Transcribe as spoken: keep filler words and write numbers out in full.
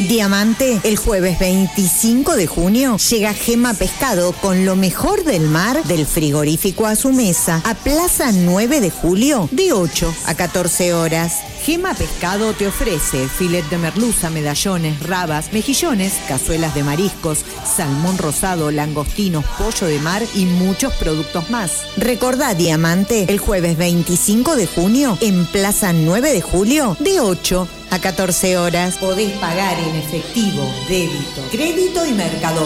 Diamante, el jueves veinticinco de junio llega Gema Pescado con lo mejor del mar, del frigorífico a su mesa, a Plaza nueve de julio, de ocho a catorce horas. Gema Pescado te ofrece filet de merluza, medallones, rabas, mejillones, cazuelas de mariscos, salmón rosado, langostinos, pollo de mar y muchos productos más. Recordá, Diamante, el jueves veinticinco de junio en Plaza nueve de julio, de ocho a catorce horas. Podés pagar en efectivo, débito, crédito y mercado